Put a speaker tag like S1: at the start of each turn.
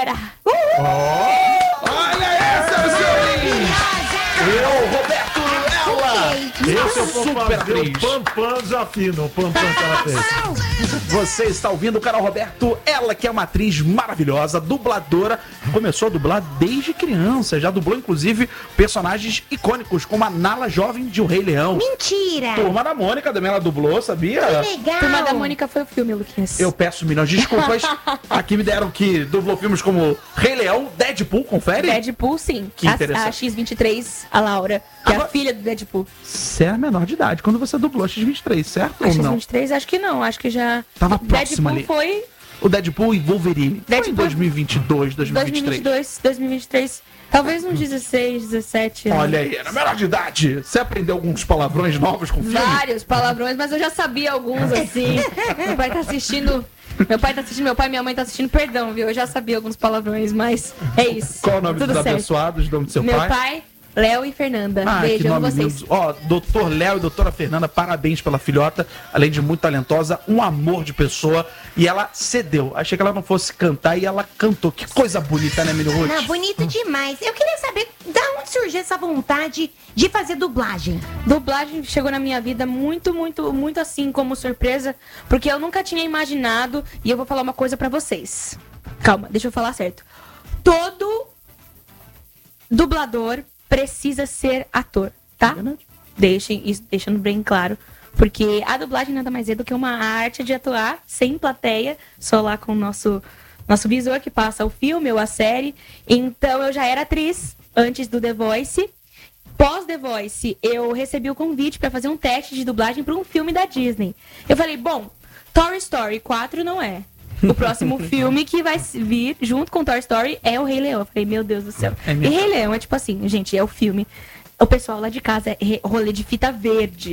S1: galera!
S2: Olha aí, seus senhores! Eu, Roberto Ela!
S3: Esse eu vou
S2: Super
S3: fazer
S2: atriz.
S3: o Pampam desafino, o Pampam que ela fez.
S2: Você está ouvindo o canal Roberto, ela que é uma atriz maravilhosa, dubladora, começou a dublar desde criança, já dublou inclusive personagens icônicos como a Nala jovem de O Rei Leão.
S4: Mentira!
S2: Turma da Mônica também ela dublou, sabia?
S4: Que legal!
S1: Turma da Mônica foi o filme, Luquinhas.
S2: Eu peço milhões de desculpas. Aqui me deram que dublou filmes como Rei Leão, Deadpool, confere?
S1: Deadpool, sim.
S2: Que
S1: A
S2: interessante.
S1: X-23, a Laura, que é
S2: Agora-
S1: a filha do Deadpool.
S2: Você era menor de idade quando você dublou a X-23, certo
S1: A
S2: ou não?
S1: X-23, acho que não. Acho que já...
S2: Tava próximo ali.
S1: Deadpool foi
S2: O Deadpool e Wolverine. Foi em
S1: Deadpool-
S2: 2022, 2023.
S1: 2023. Talvez uns 16, 17 anos.
S2: Olha aí, era menor de idade. Você aprendeu alguns palavrões novos com o filme?
S1: Vários palavrões, mas eu já sabia alguns, assim. Meu pai tá assistindo... meu pai e minha mãe tá assistindo, perdão, viu? Eu já sabia alguns palavrões, mas é isso.
S2: Qual o nome
S1: Tudo
S2: dos
S1: certo.
S2: abençoados, o nome do seu
S1: Meu
S2: pai?
S1: pai, Léo e Fernanda.
S2: Ah, que
S1: Beijo, amo
S2: nome
S1: vocês.
S2: lindo. Ó, doutor Léo e doutora Fernanda, parabéns pela filhota. Além de muito talentosa, um amor de pessoa. E ela cedeu. Achei que ela não fosse cantar e ela cantou. Que coisa bonita, né, Mini Ruth?
S4: Não, bonito demais. Eu queria saber da onde surgiu essa vontade de fazer dublagem.
S1: Dublagem chegou na minha vida muito, muito, muito assim como surpresa, porque eu nunca tinha imaginado, e eu vou falar uma coisa pra vocês. Calma, deixa eu falar certo. Todo dublador precisa ser ator, tá? Deixando bem claro. Porque a dublagem nada mais é do que uma arte de atuar sem plateia, só lá com o nosso visor que passa o filme ou a série. Então eu já era atriz antes do The Voice. Pós The Voice, eu recebi o convite para fazer um teste de dublagem para um filme da Disney. Eu falei, bom, Toy Story 4 não é. O próximo filme que vai vir junto com Toy Story é o Rei Leão. Eu falei, meu Deus do céu.
S2: É
S1: E
S2: mesmo.
S1: Rei Leão é tipo assim, gente, é o filme. O pessoal lá de casa é rolê de fita verde.